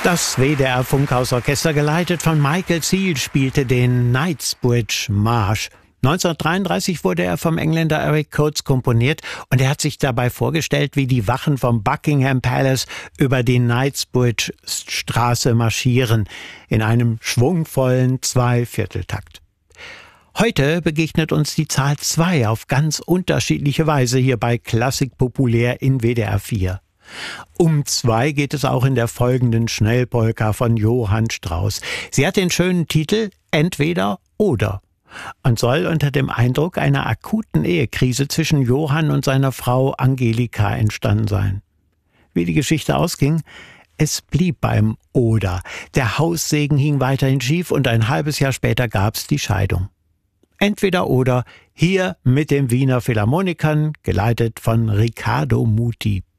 Das WDR-Funkhausorchester, geleitet von Michael Seal, spielte den Knightsbridge-Marsch. 1933 wurde er vom Engländer Eric Coates komponiert und er hat sich dabei vorgestellt, wie die Wachen vom Buckingham Palace über die Knightsbridge-Straße marschieren, in einem schwungvollen Zweivierteltakt. Heute begegnet uns die Zahl 2 auf ganz unterschiedliche Weise hier bei Klassik Populär in WDR 4. Um 2 geht es auch in der folgenden Schnellpolka von Johann Strauss. Sie hat den schönen Titel Entweder oder und soll unter dem Eindruck einer akuten Ehekrise zwischen Johann und seiner Frau Angelika entstanden sein. Wie die Geschichte ausging? Es blieb beim Oder. Der Haussegen hing weiterhin schief und ein halbes Jahr später gab's die Scheidung. Entweder oder, hier mit den Wiener Philharmonikern, geleitet von Riccardo Muti.